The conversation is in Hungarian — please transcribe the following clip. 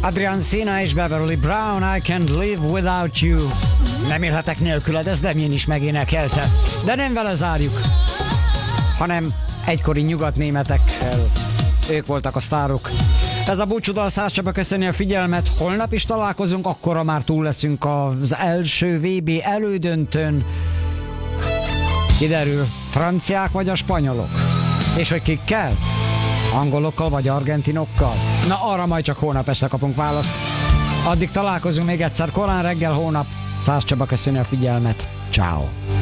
Adrian Sina és Beverly Brown, I Can't Live Without You. Nem élhetek nélküled, ez Damien is megénekelte. De nem vele zárjuk, hanem egykori nyugatnémetekkel. Ők voltak a sztárok. Ez a búcsúdal Szász Csaba köszöni a figyelmet. Holnap is találkozunk, akkora már túl leszünk az első VB elődöntőn. Kiderül, franciák vagy a spanyolok. És hogy kikkel? Angolokkal vagy argentinokkal? Na arra majd csak hónap este kapunk választ. Addig találkozunk még egyszer korán reggel hónap. Szász Csaba köszöni a figyelmet. Ciao.